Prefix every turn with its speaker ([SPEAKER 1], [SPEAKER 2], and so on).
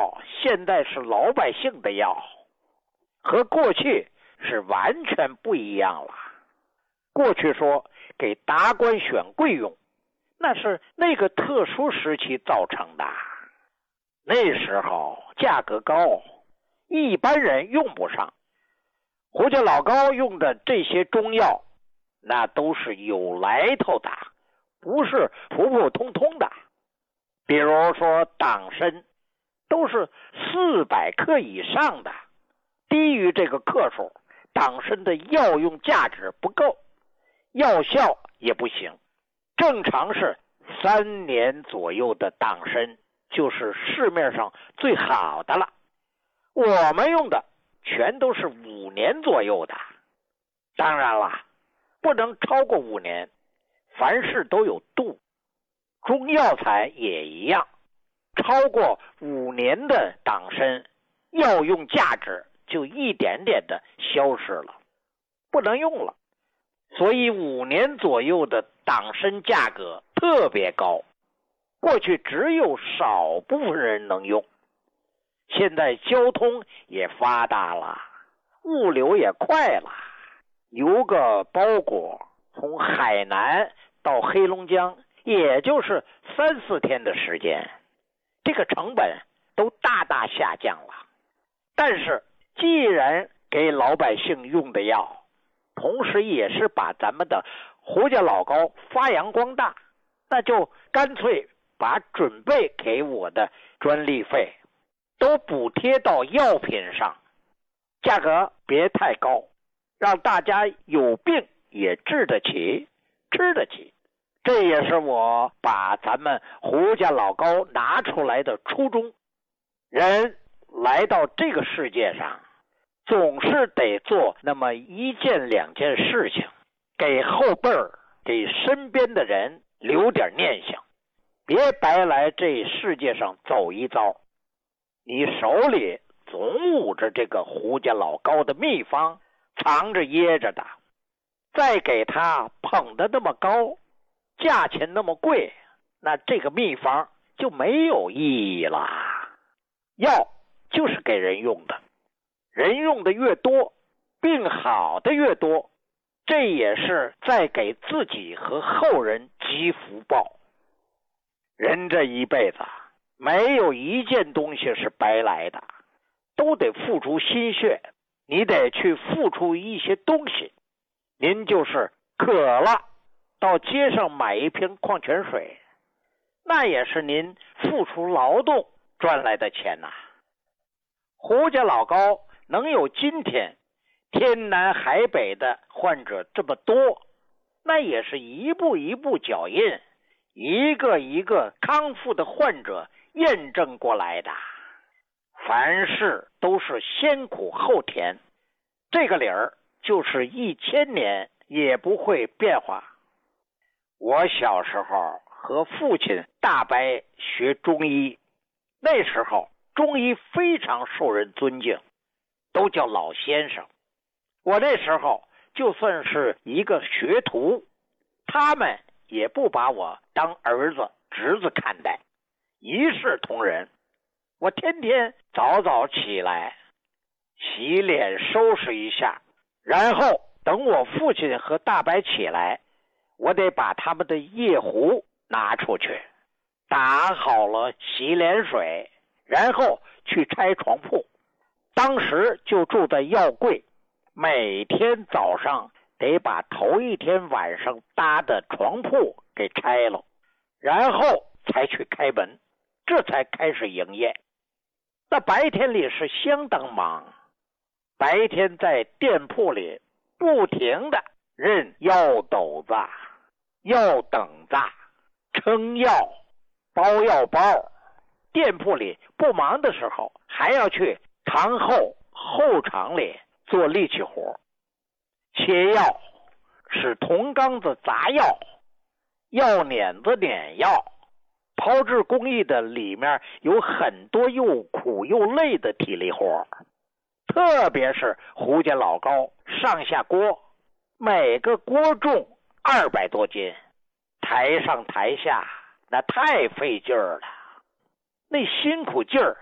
[SPEAKER 1] 药现在是老百姓的药，和过去是完全不一样了。过去说给达官选贵用，那是那个特殊时期造成的，那时候价格高，一般人用不上。胡家老高用的这些中药，那都是有来头的，不是普普通通的。比如说党参，都是400克以上的，低于这个克数，党参的药用价值不够，药效也不行。正常是3年左右的党参就是市面上最好的了，我们用的全都是5年左右的。当然了，不能超过5年，凡事都有度，中药材也一样，超过5年的党参药用价值就一点点的消失了，不能用了。所以5年左右的党参价格特别高，过去只有少部分人能用。现在交通也发达了，物流也快了，邮个包裹从海南到黑龙江也就是3-4天的时间，这个成本都大大下降了。但是既然给老百姓用的药，同时也是把咱们的胡家老高发扬光大，那就干脆把准备给我的专利费都补贴到药品上，价格别太高，让大家有病也治得起，吃得起。这也是我把咱们胡家老高拿出来的初衷。人来到这个世界上，总是得做那么1件2件事情，给后辈儿，给身边的人留点念想，别白来这世界上走一遭。你手里总捂着这个胡家老高的秘方，藏着掖着的，再给他捧得那么高，价钱那么贵，那这个秘方就没有意义了。药就是给人用的，人用的越多，病好的越多，这也是在给自己和后人积福报。人这一辈子没有一件东西是白来的，都得付出心血，你得去付出一些东西。您就是渴了，到街上买一瓶矿泉水，那也是您付出劳动赚来的钱呐。胡家老高能有今天天南海北的患者这么多，那也是一步一步脚印，一个一个康复的患者验证过来的。凡事都是先苦后甜，这个理儿就是1000年也不会变化。我小时候和父亲大伯学中医，那时候中医非常受人尊敬，都叫老先生。我那时候就算是一个学徒，他们也不把我当儿子侄子看待，一视同仁。我天天早早起来，洗脸收拾一下，然后等我父亲和大伯起来，我得把他们的夜壶拿出去，打好了洗脸水，然后去拆床铺。当时就住在药柜，每天早上得把头一天晚上搭的床铺给拆了，然后才去开门，这才开始营业。那白天里是相当忙，白天在店铺里不停的认药斗子、药等子、称药、包药包。店铺里不忙的时候，还要去堂后场里做力气活，切药，使铜缸子砸药，药碾子碾药。炮制工艺的里面有很多又苦又累的体力活，特别是胡家老高上下锅，每个锅重200多斤，台上台下那太费劲儿了，那辛苦劲儿